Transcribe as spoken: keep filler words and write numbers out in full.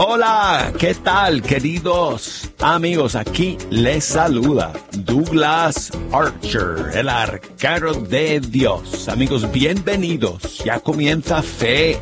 Hola, ¿qué tal, queridos amigos? Aquí les saluda Douglas Archer, el arquero de Dios. Amigos, bienvenidos. Ya comienza Fe